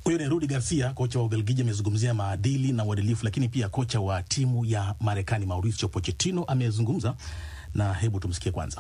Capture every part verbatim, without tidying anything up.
Huyo ni Rudy Garcia, kocha wa Ubelgiji, amezungumzia maadili na uadilifu, lakini pia kocha wa timu ya Marekani Mauricio Pochettino amezungumza, na hebu tumsikie kwanza.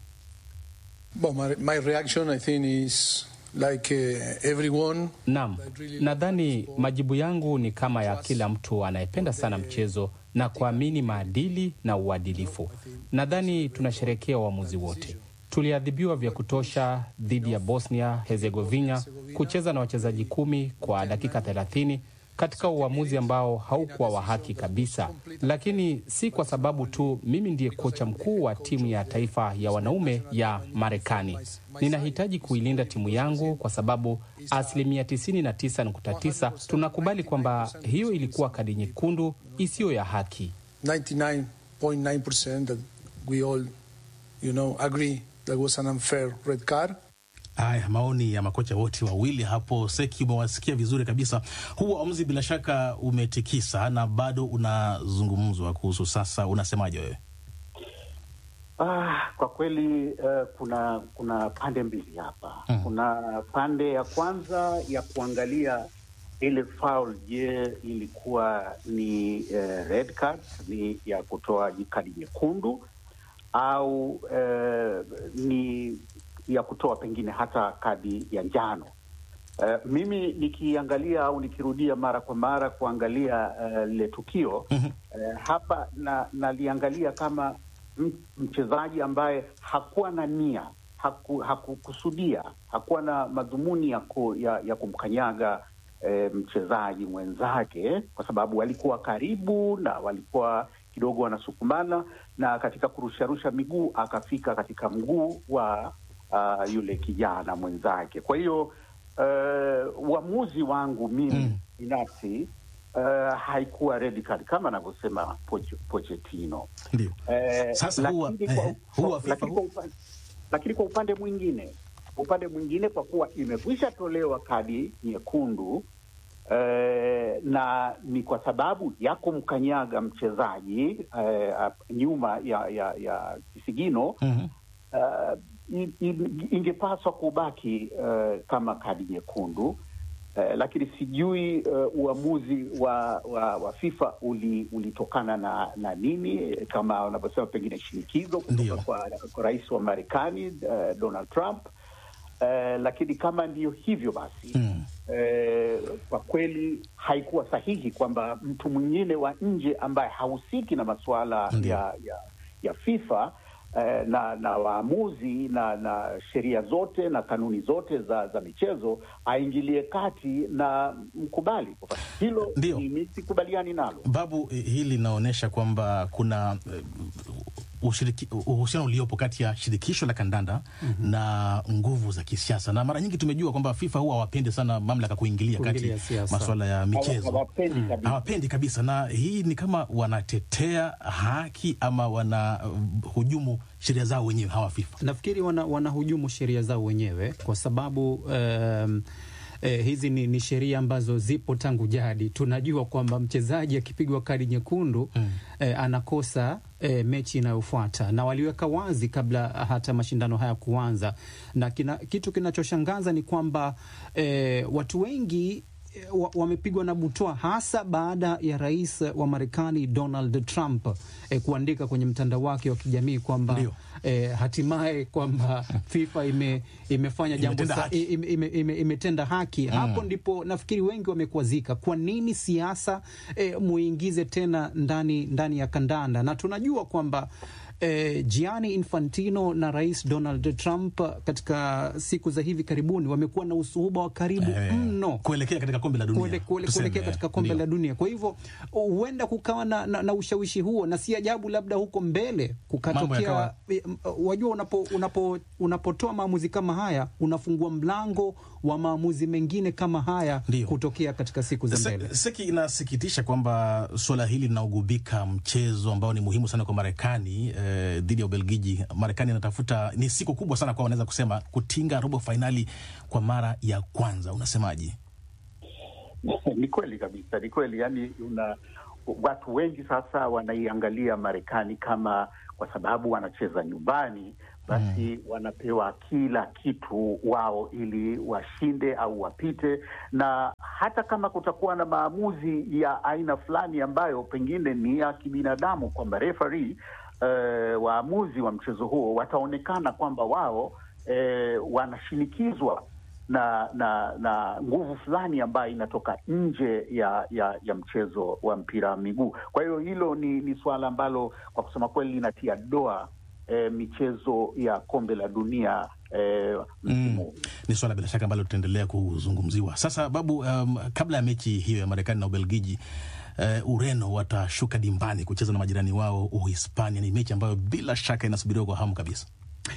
Well, my, my reaction I think is like uh, everyone. Naam, nadhani majibu yangu ni kama ya kila mtu anayependa sana mchezo na kuamini maadili na uadilifu. Nadhani tunasherehekea uamuzi wote. Tuliadhibiwa vya kutosha dhidi ya Bosnia Herzegovina kucheza na wachezaji kumi kwa dakika thelathini katika uamuzi ambao haukuwa wa haki kabisa. Lakini si kwa sababu tu mimi ndiye kocha mkuu wa timu ya taifa ya wanaume ya Marekani. Ninahitaji kuilinda timu yangu kwa sababu asilimia tisini na tisa nukta tisa tunakubali kwamba hiyo ilikuwa kadi nyekundu isiyo ya haki. ninety-nine point nine percent that we all, you know, agree that was an unfair red card. Haya, maoni ya makocha wote wawili hapo. Seki, umewasikia vizuri kabisa. Huu uamuzi bila shaka umetikisa na bado unazungumzwa kuhusu. Sasa unasemaje wewe? Ah, kwa kweli uh, kuna kuna pande mbili hapa. Hmm. Kuna pande ya kwanza ya kuangalia ile foul, je, ilikuwa ni uh, red card, ni ya kutoa kadi nyekundu au uh, ni ya kutoa pengine hata kadi ya njano. Uh, mimi nikiangalia au nikirudia mara kwa mara kuangalia uh, lile tukio, uh, hapa na naliangalia kama mchezaji ambaye hakuwa na nia, haku, hakukusudia, hakuwa na madhumuni ya, ku, ya, ya kumkanyaga e, mchezaji mwenzake, kwa sababu walikuwa karibu na walikuwa kidogo wanasukumana, na katika kurusharusha miguu akafika katika mguu wa uh, yule kijana mwenzake. Kwa hiyo uamuzi uh, wangu mimi binafsi Uh, haikuwa red card kama anavyosema Pochettino. Ndio. Eh, Sasa lakini huwa, kwa, eh, huwa lakini kwa upande, lakini kwa upande mwingine, upande mwingine kwa kuwa imekwisha tolewa kadi nyekundu eh, na ni kwa sababu ya kumkanyaga mchezaji eh, nyuma ya ya, ya kisigino, mm-hmm. uh, ingepaswa kubaki uh, kama kadi nyekundu. Uh, lakini sijui uh, uamuzi wa, wa, wa FIFA uli, ulitokana na, na nini, kama wanavyosema pengine shinikizo kutoka kwa, kwa rais wa Marekani uh, Donald Trump. Uh, lakini kama ndiyo hivyo basi mm. uh, kwa kweli haikuwa sahihi kwamba mtu mwingine wa nje ambaye hahusiki na masuala ya, ya, ya FIFA Uh, na na waamuzi na na sheria zote na kanuni zote za za michezo aingilie kati na mkubali. Hilo mimi sikubaliani nalo. Babu, hili linaonyesha kwamba kuna uh, ushiriki, uhusiano uliopo kati ya shirikisho la kandanda mm-hmm. na nguvu za kisiasa, na mara nyingi tumejua kwamba FIFA huwa hawapendi sana mamlaka kuingilia kati masuala ya michezo. Hawapendi mm. kabisa. Hawapendi kabisa, na hii ni kama wanatetea haki ama wana uh, hujumu sheria zao wenyewe hawa FIFA. Nafikiri wana wanahujumu sheria zao wenyewe kwa sababu um, eh, hizi ni, ni sheria ambazo zipo tangu jadi. Tunajua kwamba mchezaji akipigwa kadi nyekundu mm. eh, anakosa eh, mechi inayofuata, na waliweka wazi kabla hata mashindano haya kuanza. Na kina, kitu kinachoshangaza ni kwamba eh, watu wengi wamepigwa na butwa, hasa baada ya rais wa Marekani Donald Trump eh, kuandika kwenye mtandao wake wa kijamii kwamba eh, hatimaye kwamba FIFA ime, imefanya jambo sa, ime, ime, ime, imetenda haki. Mm. Hapo ndipo nafikiri wengi wamekwazika. Kwa nini siasa eh, muingize tena ndani ndani ya kandanda? Na tunajua kwamba Eh, Gianni Infantino na Rais Donald Trump katika siku za hivi karibuni wamekuwa na usuhuba wa karibu eh, mno kuelekea katika kombe la dunia. Kuele, kuele, kuelekea katika kombe la dunia. Kwa hivyo huenda kukawa na, na, na ushawishi huo, na si ajabu labda huko mbele kukatokea, wajua unapo unapo unapotoa maamuzi kama haya unafungua mlango wa maamuzi mengine kama haya Dio. kutokea katika siku za mbele. Seki, inasikitisha kwamba swala hili linaugubika mchezo ambao ni muhimu sana kwa Marekani eh, dhidi ya Ubelgiji. Marekani inatafuta, ni siku kubwa sana kwa wanaweza kusema, kutinga robo finali kwa mara ya kwanza. Unasemaje? Ni kweli kabisa, ni kweli. Yani una watu wengi sasa wanaiangalia Marekani kama kwa sababu wanacheza nyumbani, basi mm. wanapewa kila kitu wao ili washinde au wapite, na hata kama kutakuwa na maamuzi ya aina fulani ambayo pengine ni ya kibinadamu, kwamba referee uh, waamuzi wa mchezo huo wataonekana kwamba wao uh, wanashinikizwa na na na nguvu fulani ambayo inatoka nje ya ya ya mchezo wa mpira wa miguu. Kwa hiyo hilo ni ni suala ambalo kwa kusema kweli linatia doa E, michezo ya kombe la dunia e, msimu. Mm. Ni swala bila shaka ambalo tutaendelea kuzungumziwa. Sasa Babu, um, kabla ya mechi hiyo ya Marekani na Ubelgiji, uh, Ureno watashuka dimbani kucheza na majirani wao Uhispania. Ni mechi ambayo bila shaka inasubiriwa kwa hamu kabisa.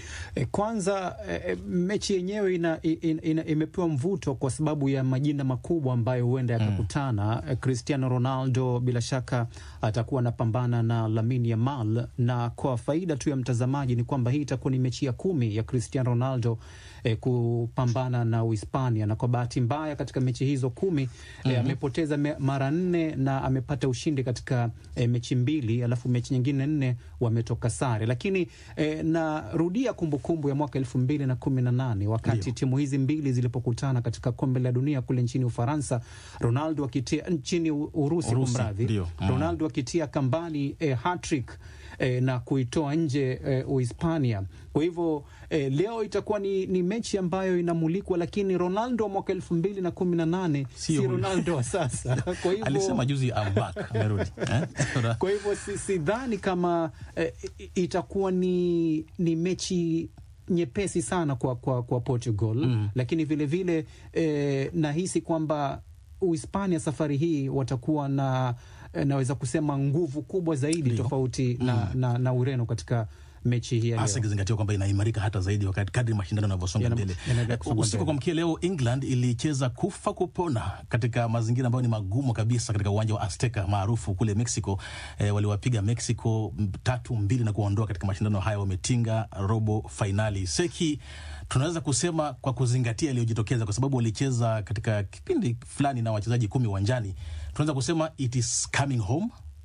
Kwanza mechi yenyewe ina, ina, ina, imepewa mvuto kwa sababu ya majina makubwa ambayo huenda yakakutana. Mm. Cristiano Ronaldo bila shaka atakuwa anapambana na Lamine Yamal, na kwa faida tu ya mtazamaji ni kwamba hii itakuwa ni mechi ya kumi ya Cristiano Ronaldo eh, kupambana na Uhispania, na kwa bahati mbaya katika mechi hizo kumi mm-hmm. eh, amepoteza me, mara nne na amepata ushindi katika eh, mechi mbili, alafu mechi nyingine nne wametoka sare. Lakini eh, na rudia kumbukumbu ya mwaka elfu mbili na kumi na nane wakati Dio. timu hizi mbili zilipokutana katika kombe la dunia kule nchini Ufaransa, Ronaldo akitia nchini Urusi, Urusi kumradhi mm. Ronaldo akitia kambani eh, hat-trick eh, na kuitoa nje eh, Uhispania. Kwa hivyo eh, leo itakuwa ni, ni mechi ambayo inamulikwa, lakini Ronaldo wa mwaka elfu mbili na kumi na nane si, si Ronaldo wa sasa. Kwa hivyo alisema juzi I'm back, amerudi. Eh? Kwa hivyo si, si dhani kama eh, itakuwa ni, ni mechi nyepesi sana kwa, kwa, kwa Portugal. Mm. Lakini vile vile eh, nahisi kwamba Uhispania safari hii watakuwa na naweza kusema nguvu kubwa zaidi Lio. tofauti mm. na, na, na Ureno katika mechi hii. Hasa kizingatia kwamba inaimarika hata zaidi wakati kadri mashindano yanavyosonga mbele. Usiku kwa mkia leo England ilicheza kufa kupona katika mazingira ambayo ni magumu kabisa katika uwanja wa Azteca maarufu kule Mexico. E, waliwapiga Mexico tatu mbili na kuondoa katika mashindano haya, wametinga robo finali. Seki, tunaweza kusema kwa kuzingatia iliyojitokeza, kwa sababu walicheza katika kipindi fulani na wachezaji kumi uwanjani, tunaweza kusema it is coming home.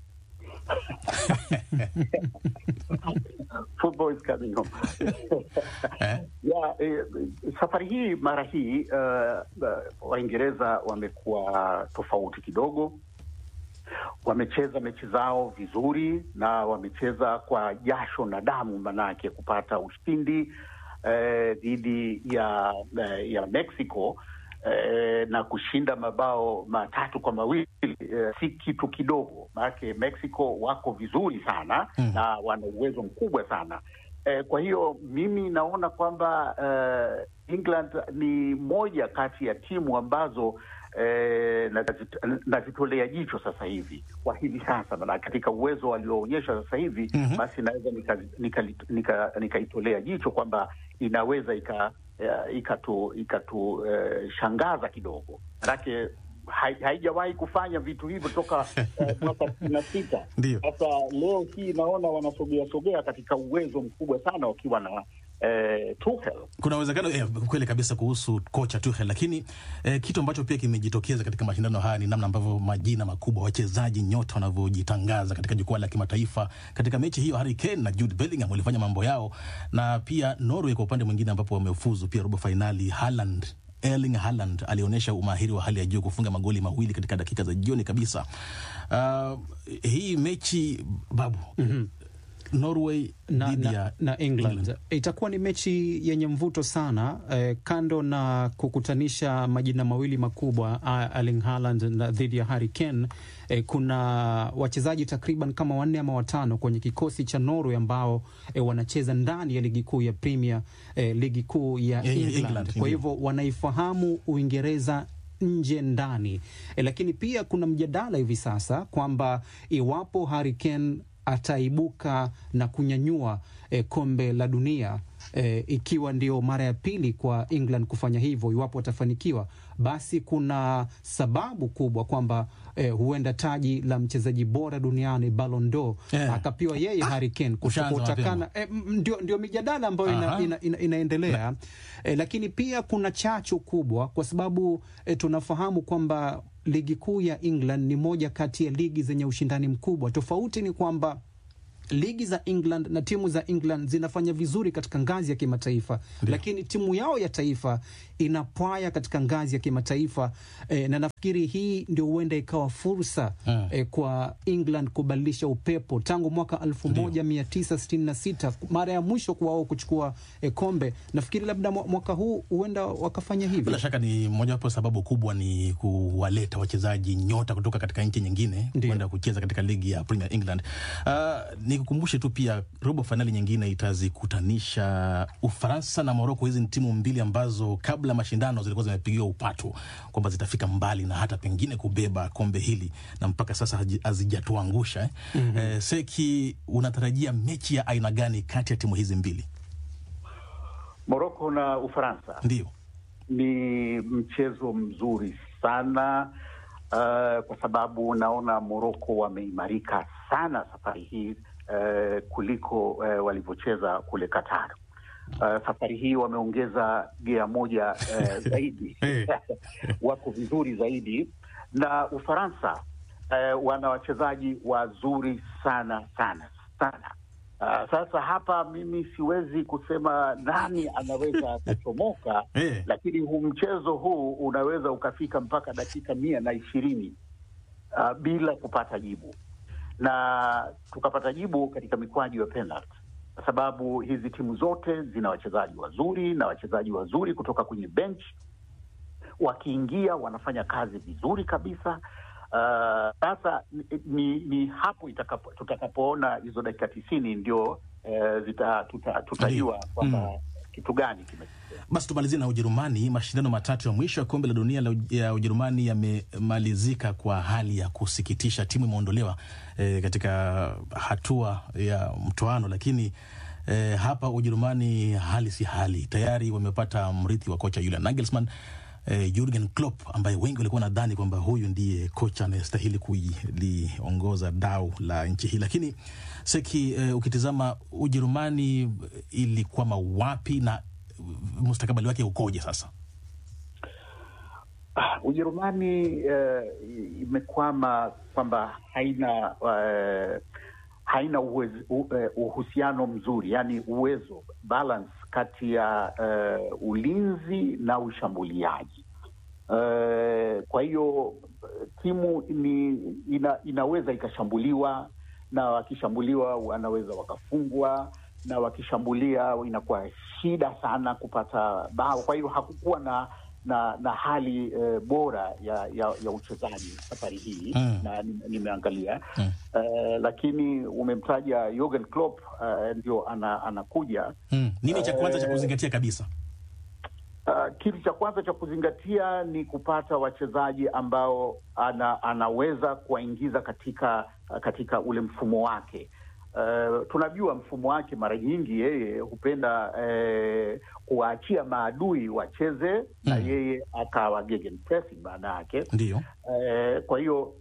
Football is coming home. eh? Yeah, eh, safari hii mara hii uh, uh, Waingereza wamekuwa tofauti kidogo. Wamecheza mechi zao vizuri na wamecheza kwa jasho na damu, manake kupata ushindi dhidi eh, ya eh, ya Mexico eh, na kushinda mabao matatu kwa mawili eh, si kitu kidogo. Maana Mexico wako vizuri sana mm. na wana uwezo mkubwa sana. Eh, kwa hiyo mimi naona kwamba eh, England ni moja kati ya timu ambazo eh, nazitolea jicho sasa hivi kwa hivi sasa, na katika uwezo walioonyesha sasa hivi mm-hmm. basi naweza nikaitolea nika, nika, nika jicho kwamba inaweza ika uh, ikatu ikatu uh, shangaza kidogo, manake haijawahi kufanya vitu hivyo toka uh, mwaka sitini na sita. Sasa leo hii naona wanasogea sogea katika uwezo mkubwa sana wakiwa na eh, Tuchel. Kuna uwezekano eh, kweli kabisa kuhusu kocha Tuchel, lakini eh, kitu ambacho pia kimejitokeza katika mashindano haya ni namna ambavyo majina makubwa, wachezaji nyota wanavyojitangaza katika jukwaa la kimataifa. Katika mechi hiyo Harry Kane na Jude Bellingham walifanya mambo yao, na pia Norway kwa upande mwingine ambapo wamefuzu pia robo finali. Haaland Erling Haaland alionyesha umahiri wa hali ya juu kufunga magoli mawili katika dakika za jioni kabisa. Uh, hii mechi babu mm-hmm. Norway na, na, ya na England. England itakuwa ni mechi yenye mvuto sana eh, kando na kukutanisha majina mawili makubwa Erling Haaland na dhidi ya Harry Kane. Eh, kuna wachezaji takriban kama wanne ama watano kwenye kikosi cha Norway ambao eh, wanacheza ndani ya ligi kuu ya Premier, eh, ligi kuu ya yeah, England. England. Kwa hivyo wanaifahamu Uingereza nje ndani. Eh, lakini pia kuna mjadala hivi sasa kwamba iwapo Harry Kane ataibuka na kunyanyua eh, kombe la dunia eh, ikiwa ndio mara ya pili kwa England kufanya hivyo, iwapo atafanikiwa, basi kuna sababu kubwa kwamba eh, huenda taji la mchezaji bora duniani Ballon d'Or yeah. akapiwa yeye Harry Kane kutotakana eh, ndio, ndio mijadala ambayo ina, ina, ina, inaendelea eh, lakini pia kuna chachu kubwa kwa sababu eh, tunafahamu kwamba ligi kuu ya England ni moja kati ya ligi zenye ushindani mkubwa. Tofauti ni kwamba ligi za England na timu za England zinafanya vizuri katika ngazi ya kimataifa, lakini timu yao ya taifa inapwaya katika ngazi ya kimataifa eh, na nafikiri hii ndio huenda ikawa fursa mm. eh, kwa England kubadilisha upepo. Tangu mwaka elfu moja mia tisa sitini na sita mara ya mwisho kwa wao kuchukua eh, kombe, nafikiri labda mwaka huu huenda wakafanya hivi. Bila shaka ni mojawapo sababu kubwa ni kuwaleta wachezaji nyota kutoka katika nchi nyingine kwenda kucheza katika ligi ya Premier England. Uh, nikukumbushe tu pia robo finali nyingine itazikutanisha Ufaransa na Morocco. Hizi ni timu mbili ambazo kabla mashindano zilikuwa zimepigiwa upato kwamba zitafika mbali na hata pengine kubeba kombe hili, na mpaka sasa hazijatuangusha eh. Mm-hmm. Eh, Seki, unatarajia mechi ya aina gani kati ya timu hizi mbili? Morocco na Ufaransa. Ndio. Ni mchezo mzuri sana uh, kwa sababu naona Morocco wameimarika sana safari hii uh, kuliko uh, walivyocheza kule Qatar. Uh, safari hii wameongeza gea moja uh, zaidi. Wako vizuri zaidi. Na Ufaransa uh, wana wachezaji wazuri sana sana sana. Uh, sasa hapa mimi siwezi kusema nani anaweza kuchomoka, hey. Lakini huu mchezo huu unaweza ukafika mpaka dakika mia na ishirini uh, bila kupata jibu, na tukapata jibu katika mikwaju ya penalty, kwa sababu hizi timu zote zina wachezaji wazuri na wachezaji wazuri kutoka kwenye bench. Wakiingia wanafanya kazi vizuri kabisa. Sasa uh, ni, ni hapo itakapo, tutakapoona hizo dakika tisini ndio uh, zita, tuta, tutajua kwamba mm. kitu gani kimetokea. Basi tumalizie na Ujerumani. Mashindano matatu ya mwisho ya kombe la dunia la ya Ujerumani yamemalizika kwa hali ya kusikitisha. Timu imeondolewa eh, katika hatua ya mtoano, lakini eh, hapa Ujerumani hali si hali. Tayari wamepata mrithi wa kocha Julian Nagelsmann, Eh, Jurgen Klopp, ambaye wengi walikuwa nadhani kwamba huyu ndiye kocha anayestahili kuliongoza dau la nchi hii. Lakini Seki, eh, ukitizama Ujerumani ilikwama wapi na mustakabali wake ukoje sasa? Uh, Ujerumani uh, imekwama kwamba haina uh, haina uwezo, uh, uhusiano mzuri, yani uwezo balance kati ya uh, ulinzi na ushambuliaji. Uh, kwa hiyo timu ni ina, inaweza ikashambuliwa, na wakishambuliwa wanaweza wakafungwa, na wakishambulia inakuwa shida sana kupata bao. Kwa hiyo hakukuwa na na na hali uh, bora ya ya, ya uchezaji safari hii mm. na nimeangalia mm. uh, lakini umemtaja Jurgen Klopp, uh, ndio ana, anakuja mm. Nini cha kwanza cha kuzingatia kabisa? Uh, kitu cha kwanza cha kuzingatia ni kupata wachezaji ambao ana, anaweza kuwaingiza katika katika ule mfumo wake. Uh, tunajua mfumo wake mara nyingi yeye hupenda uh, kuwaachia maadui wacheze mm. na yeye akawa gegen pressing baada yake. Ndio. Uh, kwa hiyo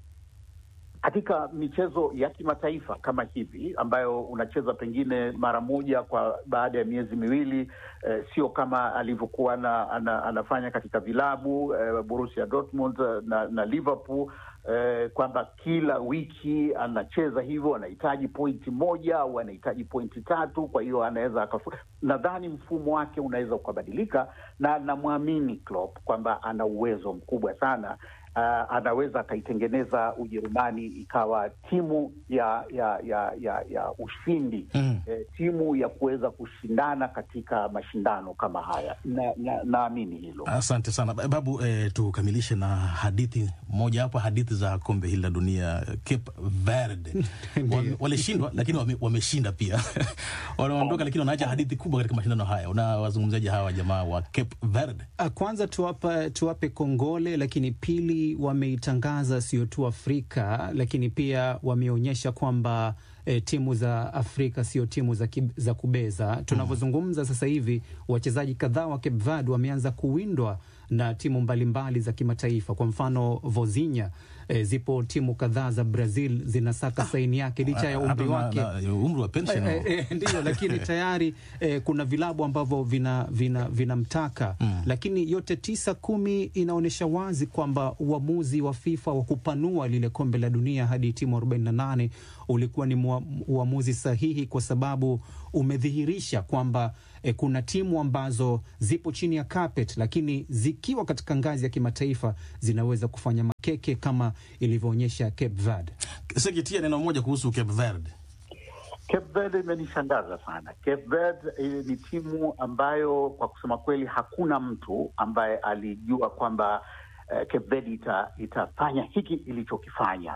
katika michezo ya kimataifa kama hivi ambayo unacheza pengine mara moja kwa baada ya miezi miwili, eh, sio kama alivyokuwa na, ana, anafanya katika vilabu eh, Borussia Dortmund na, na Liverpool, eh, kwamba kila wiki anacheza hivyo, anahitaji pointi moja au anahitaji pointi tatu. Kwa hiyo anaweza akafu... nadhani mfumo wake unaweza ukabadilika, na namwamini Klopp kwamba ana uwezo mkubwa sana. Uh, anaweza akaitengeneza Ujerumani ikawa timu ya ya ya ya, ya ushindi mm. eh, timu ya kuweza kushindana katika mashindano kama haya, na naamini na hilo. Asante sana Babu. Eh, tukamilishe na hadithi moja hapa, hadithi za kombe hili la dunia. Cape Verde walishindwa lakini wameshinda wame pia wanaondoka, lakini wanaacha hadithi kubwa katika mashindano haya. Unawazungumzaje hawa jamaa wa Cape Verde? Kwanza tuwapa tuwape kongole, lakini pili wameitangaza sio tu Afrika, lakini pia wameonyesha kwamba e, timu za Afrika sio timu za, kib, za kubeza. Tunavyozungumza sasa hivi wachezaji kadhaa wa Cape Verde wameanza kuwindwa na timu mbalimbali za kimataifa. Kwa mfano Vozinha, e, zipo timu kadhaa za Brazil zinasaka saini yake licha ya umri wake, umri wa pension e, e, e, ndio lakini tayari e, kuna vilabu ambavyo vina vina vinamtaka mm. Lakini yote tisa kumi inaonyesha wazi kwamba uamuzi wa FIFA wa kupanua lile kombe la dunia hadi timu arobaini na nane ulikuwa ni uamuzi sahihi, kwa sababu umedhihirisha kwamba e, kuna timu ambazo zipo chini ya carpet, lakini zikiwa katika ngazi ya kimataifa zinaweza kufanya makeke kama ilivyoonyesha Cape Verde. Sekitia neno moja kuhusu Cape Verde. Cape Verde imenishangaza sana. Cape Verde eh, ni timu ambayo kwa kusema kweli hakuna mtu ambaye alijua kwamba eh, Cape Verde ita, itafanya hiki ilichokifanya.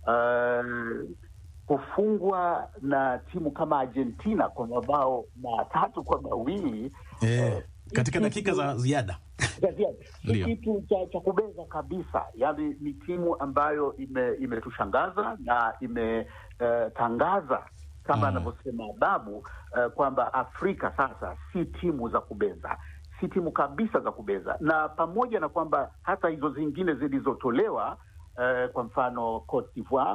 Uh, kufungwa na timu kama Argentina kwa mabao matatu kwa mawili eh, eh, katika dakika za ziada ni kitu cha, cha kubeza kabisa. Yaani ni timu ambayo ime, imetushangaza na imetangaza uh, kama anavyosema mm. Babu uh, kwamba Afrika sasa si timu za kubeza, si timu kabisa za kubeza. Na pamoja na kwamba hata hizo zingine zilizotolewa uh, kwa mfano Cote d'Ivoire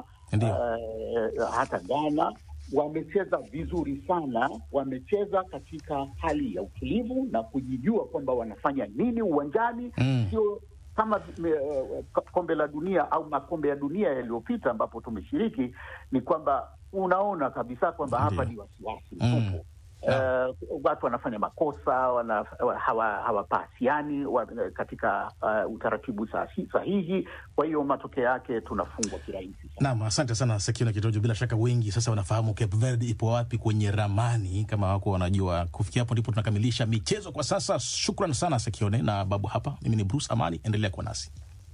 uh, hata Ghana wamecheza vizuri sana, wamecheza katika hali ya utulivu na kujijua kwamba wanafanya nini uwanjani mm. Sio kama uh, kombe la dunia au makombe ya dunia yaliyopita ambapo tumeshiriki, ni kwamba unaona kabisa kwamba hapa ni wasiwasi mtupu. Mm. Uh, watu wanafanya makosa, wana, hawapasiani hawa katika uh, utaratibu sahihi. Kwa hiyo matokeo yake tunafungwa kirahisi. Naam, asante sana Sekione Kitojo. Bila shaka wengi sasa wanafahamu Cape Verde ipo wapi kwenye ramani, kama wako wanajua. Kufikia hapo ndipo tunakamilisha michezo kwa sasa. Shukrani sana Sekione na Babu hapa. Mimi ni Bruce Amani, endelea kuwa nasi.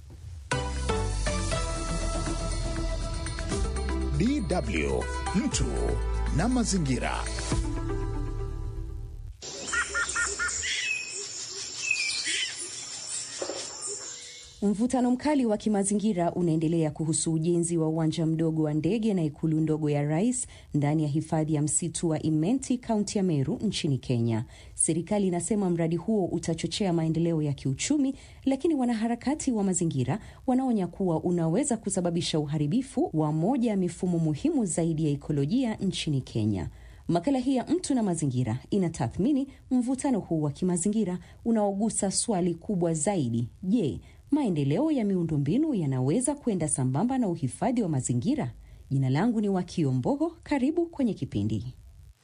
D W mtu na mazingira. Mvutano mkali wa kimazingira unaendelea kuhusu ujenzi wa uwanja mdogo wa ndege na ikulu ndogo ya rais ndani ya hifadhi ya msitu wa Imenti, kaunti ya Meru nchini Kenya. Serikali inasema mradi huo utachochea maendeleo ya kiuchumi, lakini wanaharakati wa mazingira wanaonya kuwa unaweza kusababisha uharibifu wa moja ya mifumo muhimu zaidi ya ekolojia nchini Kenya. Makala hii ya mtu na mazingira inatathmini mvutano huu wa kimazingira unaogusa swali kubwa zaidi. Je, maendeleo ya miundombinu yanaweza kwenda sambamba na uhifadhi wa mazingira? Jina langu ni Wakio Mbogo, karibu kwenye kipindi.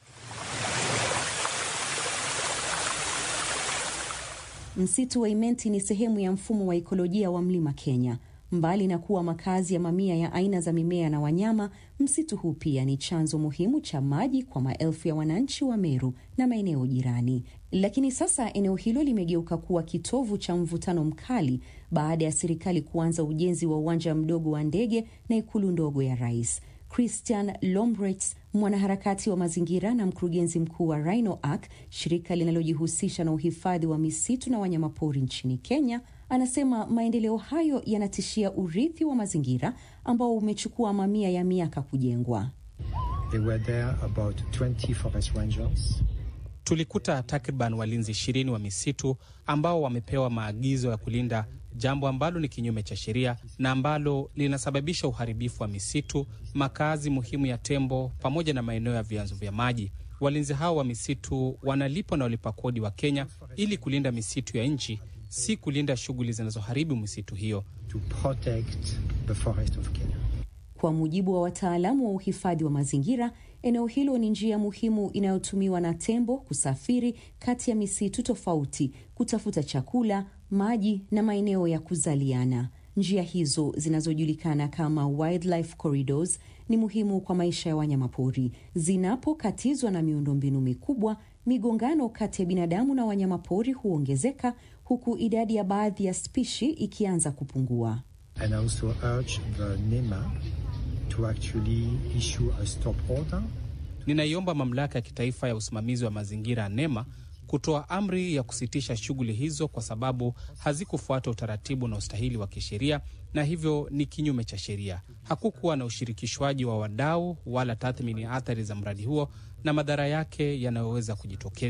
Msitu wa Imenti ni sehemu ya mfumo wa ekolojia wa Mlima Kenya. Mbali na kuwa makazi ya mamia ya aina za mimea na wanyama, msitu huu pia ni chanzo muhimu cha maji kwa maelfu ya wananchi wa Meru na maeneo jirani. Lakini sasa eneo hilo limegeuka kuwa kitovu cha mvutano mkali baada ya serikali kuanza ujenzi wa uwanja mdogo wa ndege na ikulu ndogo ya rais. Christian Lombrechts, mwanaharakati wa mazingira na mkurugenzi mkuu wa Rhino Arc, shirika linalojihusisha na uhifadhi wa misitu na wanyamapori nchini Kenya, anasema maendeleo hayo yanatishia urithi wa mazingira ambao umechukua mamia ya miaka kujengwa. There were there about twenty forest rangers. Tulikuta takriban walinzi ishirini wa misitu ambao wamepewa maagizo ya kulinda, jambo ambalo ni kinyume cha sheria na ambalo linasababisha uharibifu wa misitu, makazi muhimu ya tembo pamoja na maeneo ya vyanzo vya maji. Walinzi hao wa misitu wanalipwa na walipa kodi wa Kenya ili kulinda misitu ya nchi, si kulinda shughuli zinazoharibu misitu hiyo. To protect the forest of Kenya. Kwa mujibu wa wataalamu wa uhifadhi wa mazingira, eneo hilo ni njia muhimu inayotumiwa na tembo kusafiri kati ya misitu tofauti, kutafuta chakula, maji na maeneo ya kuzaliana. Njia hizo zinazojulikana kama wildlife corridors ni muhimu kwa maisha ya wanyamapori. Zinapokatizwa na miundombinu mikubwa, migongano kati ya binadamu na wanyamapori huongezeka, huku idadi ya baadhi ya spishi ikianza kupungua. And also urge the NEMA to actually issue a stop order. Ninaiomba mamlaka ya kitaifa ya usimamizi wa mazingira NEMA kutoa amri ya kusitisha shughuli hizo kwa sababu hazikufuata utaratibu na ustahili wa kisheria na hivyo ni kinyume cha sheria. Hakukuwa na ushirikishwaji wa wadau wala tathmini athari za mradi huo na madhara yake yanayoweza kujitokeza.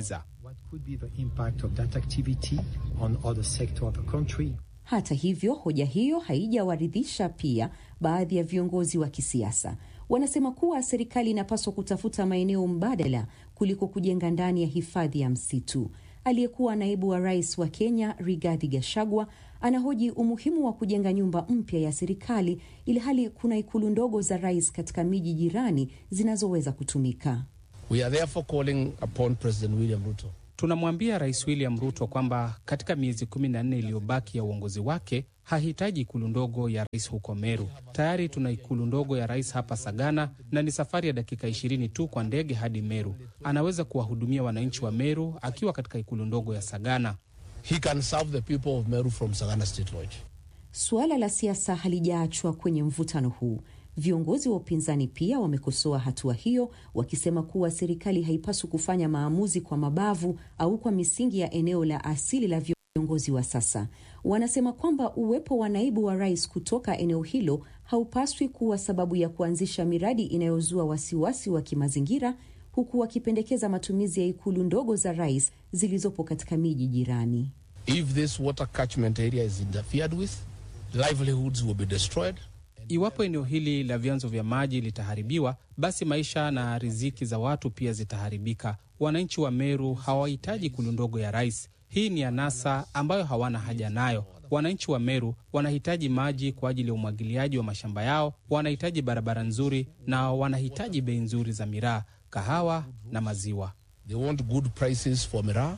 What could be the impact of that activity on other sectors of the country? Hata hivyo, hoja hiyo haijawaridhisha pia baadhi ya viongozi wa kisiasa. Wanasema kuwa serikali inapaswa kutafuta maeneo mbadala kuliko kujenga ndani ya hifadhi ya msitu. Aliyekuwa naibu wa rais wa Kenya, Rigathi Gachagua, anahoji umuhimu wa kujenga nyumba mpya ya serikali ili hali kuna ikulu ndogo za rais katika miji jirani zinazoweza kutumika. We are therefore calling upon President William Ruto. Tunamwambia Rais William Ruto kwamba katika miezi kumi na nne iliyobaki ya uongozi wake hahitaji ikulu ndogo ya rais huko Meru. Tayari tuna ikulu ndogo ya rais hapa Sagana na ni safari ya dakika ishirini tu kwa ndege hadi Meru. Anaweza kuwahudumia wananchi wa Meru akiwa katika ikulu ndogo ya Sagana. He can serve the people of Meru from Sagana State Lodge. Suala la siasa halijaachwa kwenye mvutano huu. Viongozi wa upinzani pia wamekosoa hatua hiyo, wakisema kuwa serikali haipaswi kufanya maamuzi kwa mabavu au kwa misingi ya eneo la asili la viongozi wa sasa. Wanasema kwamba uwepo wa naibu wa rais kutoka eneo hilo haupaswi kuwa sababu ya kuanzisha miradi inayozua wasiwasi wa kimazingira, huku wakipendekeza matumizi ya ikulu ndogo za rais zilizopo katika miji jirani. If this water catchment area is interfered with, livelihoods will be destroyed. Iwapo eneo hili la vyanzo vya maji litaharibiwa, basi maisha na riziki za watu pia zitaharibika. Wananchi wa Meru hawahitaji ikulu ndogo ya rais. Hii ni anasa ambayo hawana haja nayo. Wananchi wa Meru wanahitaji maji kwa ajili ya umwagiliaji wa mashamba yao, wanahitaji barabara nzuri na wanahitaji bei nzuri za miraa, kahawa na maziwa. They want good prices for miraa,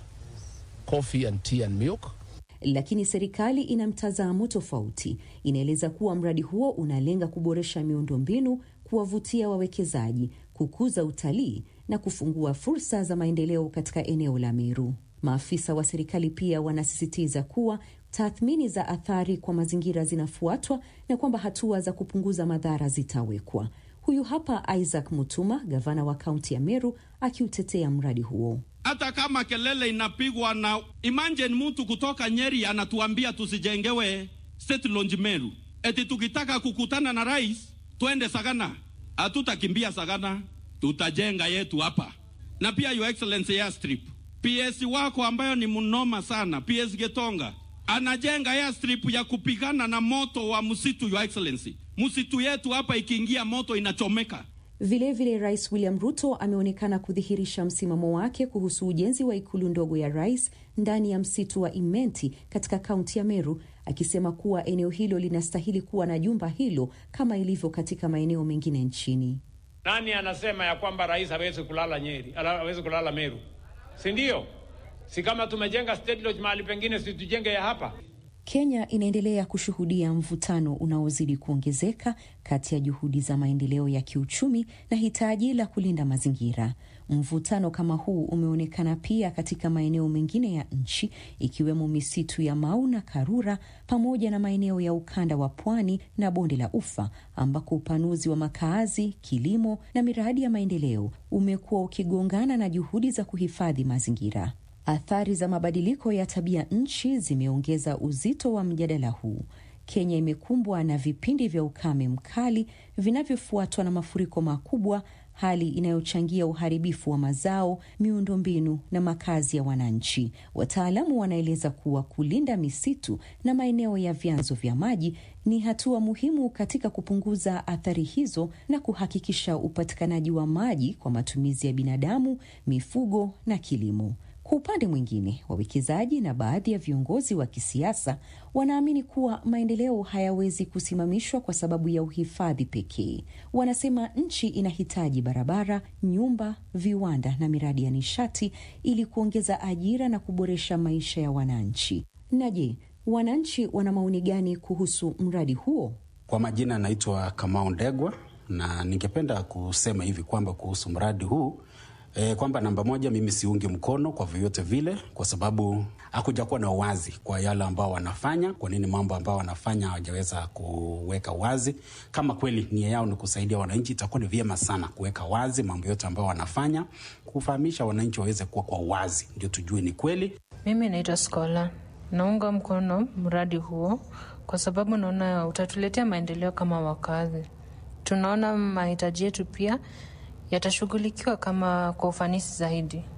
coffee and tea and milk. Lakini serikali ina mtazamo tofauti. Inaeleza kuwa mradi huo unalenga kuboresha miundombinu, kuwavutia wawekezaji, kukuza utalii na kufungua fursa za maendeleo katika eneo la Meru. Maafisa wa serikali pia wanasisitiza kuwa tathmini za athari kwa mazingira zinafuatwa na kwamba hatua za kupunguza madhara zitawekwa. Huyu hapa Isaac Mutuma, gavana wa kaunti ya Meru, akiutetea mradi huo. Hata kama kelele inapigwa na imagine mtu kutoka Nyeri anatuambia tusijengewe State Lodge Meru. Eti tukitaka kukutana na rais twende Sagana. Hatutakimbia Sagana, tutajenga yetu hapa. Na pia Your Excellency Airstrip, P S wako ambayo ni mnoma sana, P S Getonga, anajenga airstrip ya kupigana na moto wa msitu. Your Excellency, msitu yetu hapa ikiingia moto inachomeka. Vile vile Rais William Ruto ameonekana kudhihirisha msimamo wake kuhusu ujenzi wa ikulu ndogo ya rais ndani ya msitu wa Imenti katika kaunti ya Meru, akisema kuwa eneo hilo linastahili kuwa na jumba hilo kama ilivyo katika maeneo mengine nchini. Nani anasema ya kwamba rais hawezi kulala Nyeri, hawezi kulala Meru? Si ndio? Si kama tumejenga State Lodge mahali pengine, si tujenge ya hapa? Kenya inaendelea kushuhudia mvutano unaozidi kuongezeka kati ya juhudi za maendeleo ya kiuchumi na hitaji la kulinda mazingira. Mvutano kama huu umeonekana pia katika maeneo mengine ya nchi, ikiwemo misitu ya Mau na Karura pamoja na maeneo ya ukanda wa Pwani na bonde la Ufa, ambako upanuzi wa makaazi, kilimo na miradi ya maendeleo umekuwa ukigongana na juhudi za kuhifadhi mazingira. Athari za mabadiliko ya tabia nchi zimeongeza uzito wa mjadala huu. Kenya imekumbwa na vipindi vya ukame mkali vinavyofuatwa na mafuriko makubwa, hali inayochangia uharibifu wa mazao, miundombinu na makazi ya wananchi. Wataalamu wanaeleza kuwa kulinda misitu na maeneo ya vyanzo vya maji ni hatua muhimu katika kupunguza athari hizo na kuhakikisha upatikanaji wa maji kwa matumizi ya binadamu, mifugo na kilimo. Kwa upande mwingine, wawekezaji na baadhi ya viongozi wa kisiasa wanaamini kuwa maendeleo hayawezi kusimamishwa kwa sababu ya uhifadhi pekee. Wanasema nchi inahitaji barabara, nyumba, viwanda na miradi ya nishati ili kuongeza ajira na kuboresha maisha ya wananchi. Na je, wananchi wana maoni gani kuhusu mradi huo? Kwa majina naitwa Kamau Ndegwa, na ningependa kusema hivi kwamba kuhusu mradi huu E, kwamba namba moja, mimi siungi mkono kwa vyovyote vile, kwa sababu hakuja kuwa na uwazi kwa yale ambao wanafanya. Kwa nini mambo ambao wanafanya hawajaweza kuweka wazi? Kama kweli nia yao ni kusaidia wananchi, itakuwa ni vyema sana kuweka wazi mambo yote ambao wanafanya, kufahamisha wananchi waweze kuwa kwa wazi, ndio tujue ni kweli. Mimi naitwa Skola. Naunga mkono mradi huo kwa sababu naona utatuletea maendeleo kama wakazi. Tunaona mahitaji yetu pia yatashughulikiwa kama kwa ufanisi zaidi.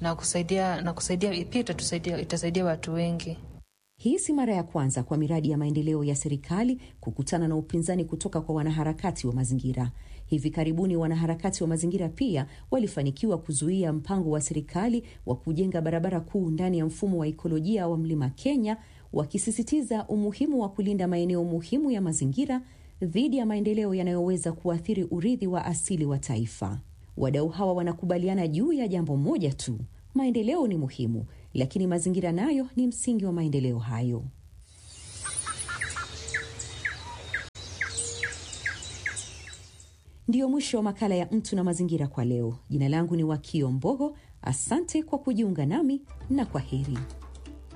na kusaidia na kusaidia pia itatusaidia itasaidia watu wengi. Hii si mara ya kwanza kwa miradi ya maendeleo ya serikali kukutana na upinzani kutoka kwa wanaharakati wa mazingira. Hivi karibuni wanaharakati wa mazingira pia walifanikiwa kuzuia mpango wa serikali wa kujenga barabara kuu ndani ya mfumo wa ekolojia wa Mlima Kenya, wakisisitiza umuhimu wa kulinda maeneo muhimu ya mazingira dhidi ya maendeleo yanayoweza kuathiri urithi wa asili wa taifa. Wadau hawa wanakubaliana juu ya jambo moja tu: maendeleo ni muhimu, lakini mazingira nayo ni msingi wa maendeleo hayo. Ndiyo mwisho wa makala ya Mtu na Mazingira kwa leo. Jina langu ni Wakio Mbogo. Asante kwa kujiunga nami na kwaheri.